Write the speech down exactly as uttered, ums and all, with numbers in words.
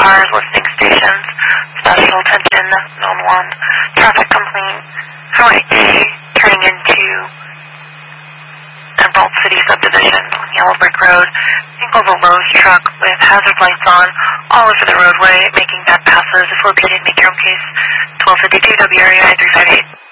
cars, listing stations, special attention, zone one, traffic complaint, highway A turning into Emerald City subdivision on Yellow Brick Road. Vehicle the Lowe's truck with hazard lights on all over the roadway, making bad passes. If located, make your own case. twelve fifty-two W R E I three five eight.